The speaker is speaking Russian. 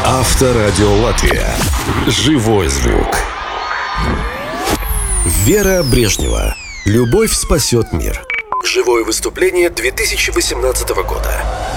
Авторадио Латвия. Живой звук. Вера Брежнева. Любовь спасет мир. Живое выступление 2018 года.